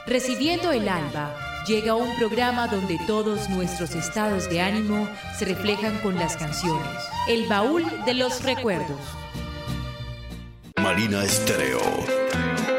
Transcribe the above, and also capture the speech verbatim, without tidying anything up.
Recibiendo el alba, llega un programa donde todos nuestros estados de ánimo se reflejan con las canciones. El baúl de los recuerdos. Marina Estéreo.